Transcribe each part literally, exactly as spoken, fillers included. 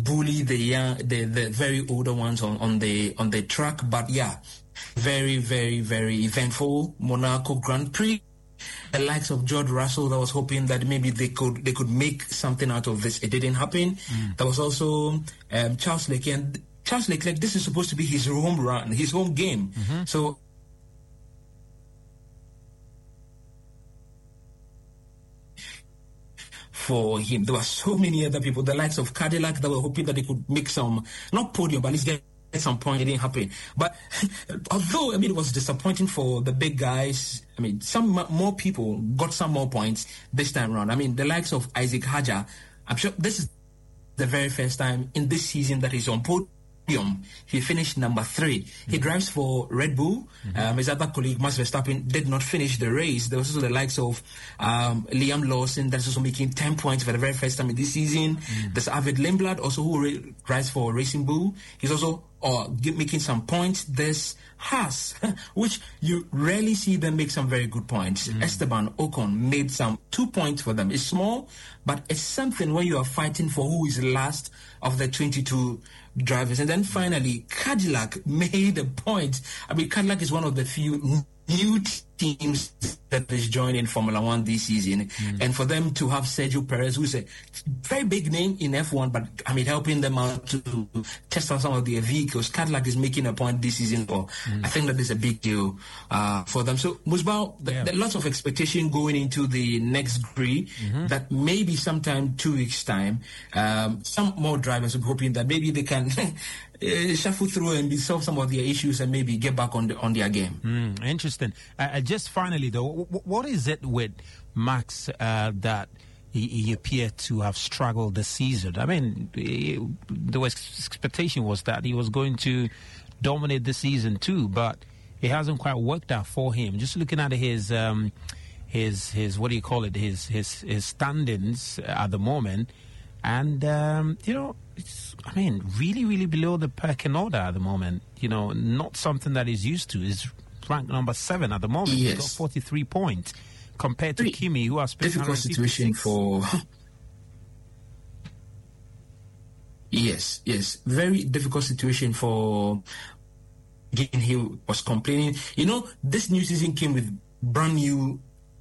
bully the young, the, the very older ones on, on the on the track. But yeah, very, very, very eventful Monaco Grand Prix. The likes of George Russell, that was hoping that maybe they could they could make something out of this. It didn't happen. Mm. There was also um, Charles Leclerc. And Charles Leclerc, this is supposed to be his home run, his home game. Mm-hmm. So for him, there were so many other people, the likes of Cadillac, that were hoping that they could make some, not podium, but at least get at some point. It didn't happen. But although, I mean, it was disappointing for the big guys, I mean, some more people got some more points this time around. I mean, the likes of Isaac Hadjar, I'm sure this is the very first time in this season that he's on podium. He finished number three. Mm-hmm. He drives for Red Bull. Mm-hmm. Um, his other colleague, Max Verstappen, did not finish the race. There was also the likes of um, Liam Lawson, that's also making ten points for the very first time in this season. Mm-hmm. There's Arvid Lindblad, also who ra- drives for Racing Bull. He's also uh, making some points. There's Haas, which you rarely see them make some very good points. Mm-hmm. Esteban Ocon made some two points for them. It's small, but it's something when you are fighting for who is last of the twenty-two drivers. And then finally, Cadillac made a point. I mean, Cadillac is one of the few new teams that is joining Formula One this season. Mm. And for them to have Sergio Perez, who's a very big name in F one, but I mean, helping them out to test out some of their vehicles. Cadillac is making a point this season. For mm. I think that is a big deal uh, for them. So, Musbao, yeah. There are lots of expectation going into the next Prix mm-hmm. that maybe sometime two weeks' time, um, some more drivers are hoping that maybe they can Uh, shuffle through and solve some of their issues and maybe get back on the, on their game. Mm, interesting. Uh, just finally, though, w- what is it with Max uh, that he, he appeared to have struggled this season? I mean, he, the expectation was that he was going to dominate the season too, but it hasn't quite worked out for him. Just looking at his um, his his what do you call it? His his his standings at the moment, and um, you know. It's, I mean, really, really below the pecking order at the moment. You know, not something that he's used to. He's ranked number seven at the moment. Yes. He's got forty-three points compared to Very Kimi, who has spent difficult situation for. yes, yes, very difficult situation for. Again, he was complaining. You know, this new season came with brand new.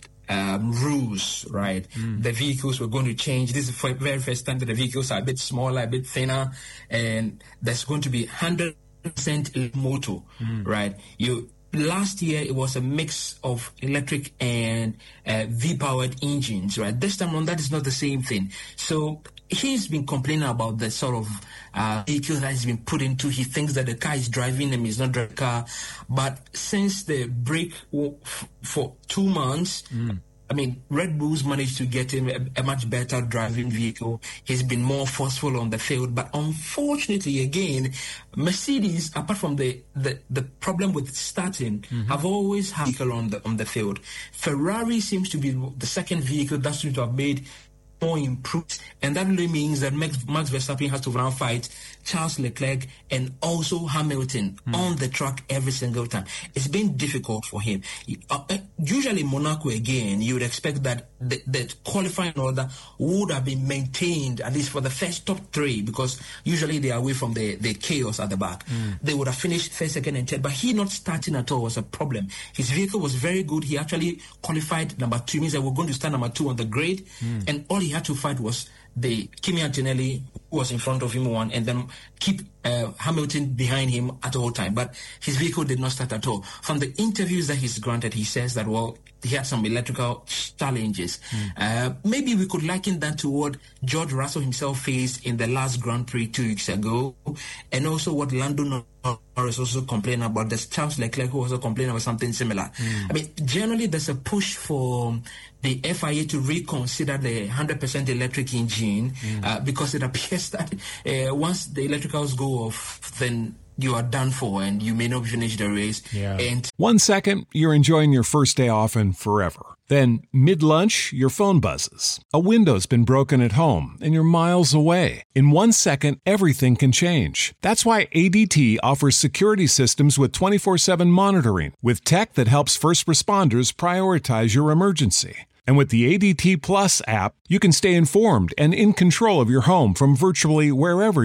Um, rules, right? Mm. The vehicles were going to change. This is the very first time that the vehicles are a bit smaller, a bit thinner, and there's going to be one hundred percent motor, mm. right? You last year it was a mix of electric and uh, V-powered engines, right? This time around, that is not the same thing. So he's been complaining about the sort of uh, vehicle that he's been put into. He thinks that the car is driving him, he's not driving the car. But since the break w- f- for two months, mm. I mean, Red Bulls managed to get him a, a much better driving vehicle. He's been more forceful on the field. But unfortunately, again, Mercedes, apart from the, the, the problem with starting, mm-hmm. have always had a vehicle on the, on the field. Ferrari seems to be the second vehicle that seems to have made more improved, and that really means that Max, Max Verstappen has to now fight Charles Leclerc and also Hamilton mm. on the track every single time. It's been difficult for him. Uh, usually Monaco, again, you would expect that the, the qualifying order would have been maintained at least for the first top three, because usually they are away from the, the chaos at the back. Mm. They would have finished first, second, and third, but he not starting at all was a problem. His vehicle was very good. He actually qualified number two, means that we're going to start number two on the grid, mm. and all he had to fight was the Kimi Antonelli, who was in front of him, one, and then keep uh, Hamilton behind him at all time. But his vehicle did not start at all. From the interviews that he's granted, he says that, well, he had some electrical challenges. Mm. Uh, maybe we could liken that to what George Russell himself faced in the last Grand Prix two weeks ago, and also what Lando Norris also complained about. There's Charles Leclerc who also complained about something similar. Mm. I mean, generally there's a push for the F I A to reconsider the one hundred percent electric engine mm. uh, because it appears that uh, once the electricals go off, then you are done for and you may not finish the race. Yeah. And One second, you're enjoying your first day off and forever. Then, mid-lunch, your phone buzzes. A window's been broken at home and you're miles away. In one second, everything can change. That's why A D T offers security systems with twenty-four seven monitoring, with tech that helps first responders prioritize your emergency. And with the A D T Plus app, you can stay informed and in control of your home from virtually wherever